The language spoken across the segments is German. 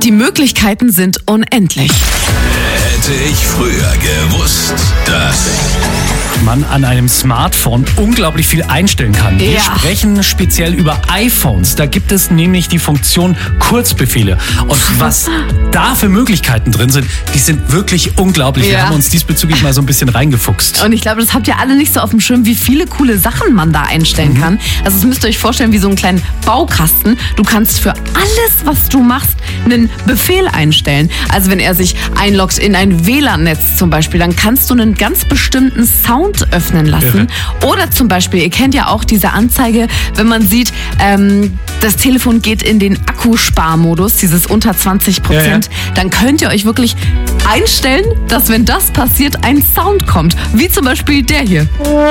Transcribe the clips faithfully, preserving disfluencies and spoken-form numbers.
Die Möglichkeiten sind unendlich. Hätte ich früher gewusst, dass man an einem Smartphone unglaublich viel einstellen kann. Wir Ja. sprechen speziell über iPhones. Da gibt es nämlich die Funktion Kurzbefehle. Und was da für Möglichkeiten drin sind, die sind wirklich unglaublich. Wir Ja. haben uns diesbezüglich mal so ein bisschen reingefuchst. Und ich glaube, das habt ihr alle nicht so auf dem Schirm, wie viele coole Sachen man da einstellen Mhm. kann. Also das müsst ihr euch vorstellen wie so einen kleinen Baukasten. Du kannst für alles, was du machst, einen Befehl einstellen. Also wenn er sich einloggt in ein W L A N-Netz zum Beispiel, dann kannst du einen ganz bestimmten Sound öffnen lassen. Oder zum Beispiel, ihr kennt ja auch diese Anzeige, wenn man sieht, ähm, das Telefon geht in den Akkusparmodus, dieses unter zwanzig Prozent, Ja, ja. dann könnt ihr euch wirklich einstellen, dass wenn das passiert, ein Sound kommt. Wie zum Beispiel der hier.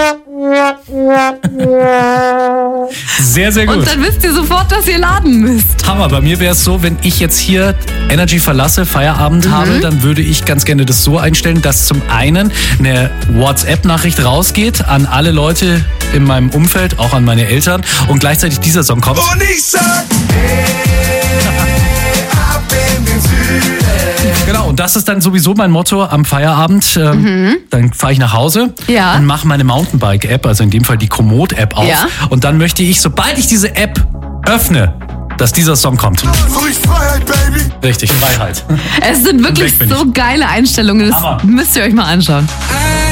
Sehr, sehr gut. Und dann wisst ihr sofort, dass ihr laden müsst. Hammer. Bei mir wäre es so, wenn ich jetzt hier Energy verlasse, Feierabend habe, dann würde ich ganz gerne das so einstellen, dass zum einen eine WhatsApp-Nachricht rausgeht an alle Leute in meinem Umfeld, auch an meine Eltern, und gleichzeitig dieser Song kommt. und ich sag, hey, ab in den Süden. Genau, und das ist dann sowieso mein Motto am Feierabend. Ähm, Dann fahre ich nach Hause Ja. und mache meine Mountainbike-App, also in dem Fall die Komoot-App auf. Ja. Und dann möchte ich, sobald ich diese App öffne, dass dieser Song kommt. Frisch Freiheit, Baby. Richtig, Freiheit. Es sind wirklich Weg bin ich. so geile Einstellungen, das Hammer. müsst ihr euch mal anschauen.